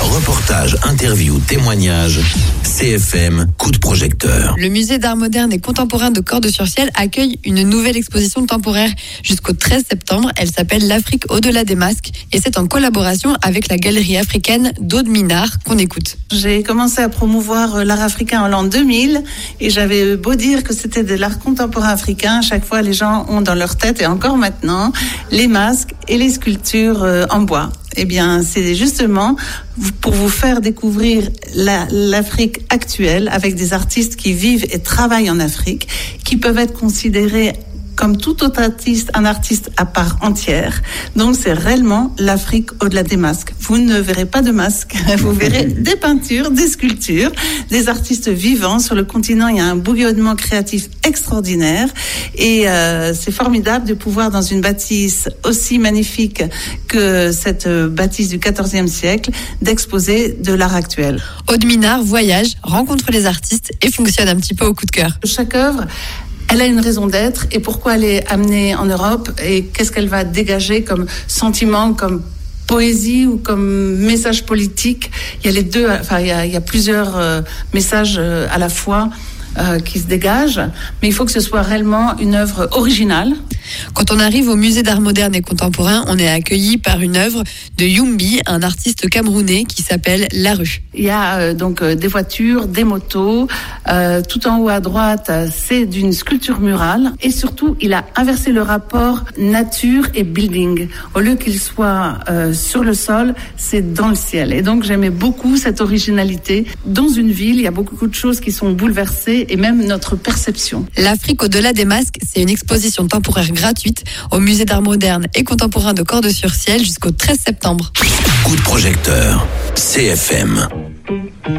Reportages, interviews, témoignages. CFM, coup de projecteur. Le musée d'art moderne et contemporain de Cordes-sur-Ciel accueille une nouvelle exposition temporaire jusqu'au 13 septembre. Elle s'appelle L'Afrique au-delà des masques et c'est en collaboration avec la galerie africaine d'Aude Minard qu'on écoute. J'ai commencé à promouvoir l'art africain en l'an 2000 et j'avais beau dire que c'était de l'art contemporain africain. À chaque fois, les gens ont dans leur tête, et encore maintenant, les masques et les sculptures en bois. Eh bien, c'est justement pour vous faire découvrir l'Afrique actuelle avec des artistes qui vivent et travaillent en Afrique, qui peuvent être considérés comme tout autre artiste, un artiste à part entière. Donc, c'est réellement l'Afrique au-delà des masques. Vous ne verrez pas de masques. Vous verrez des peintures, des sculptures, des artistes vivants. Sur le continent, il y a un bouillonnement créatif extraordinaire. Et c'est formidable de pouvoir, dans une bâtisse aussi magnifique que cette bâtisse du XIVe siècle, d'exposer de l'art actuel. Aude Minard voyage, rencontre les artistes et fonctionne un petit peu au coup de cœur. Chaque œuvre, elle a une raison d'être et pourquoi elle est amenée en Europe et qu'est-ce qu'elle va dégager comme sentiment, comme poésie ou comme message politique. Il y a les deux, enfin il y a plusieurs messages à la fois qui se dégagent, mais il faut que ce soit réellement une œuvre originale. Quand on arrive au musée d'art moderne et contemporain, on est accueilli par une œuvre de Yumbi, un artiste camerounais qui s'appelle La Rue. Il y a donc des voitures, des motos. Tout en haut à droite, c'est d'une sculpture murale. Et surtout, il a inversé le rapport nature et building. Au lieu qu'il soit sur le sol, c'est dans le ciel. Et donc, j'aimais beaucoup cette originalité. Dans une ville, il y a beaucoup de choses qui sont bouleversées et même notre perception. L'Afrique au-delà des masques, c'est une exposition temporaire gratuite au musée d'art moderne et contemporain de Cordes-sur-Ciel jusqu'au 13 septembre. Coup de projecteur. CFM.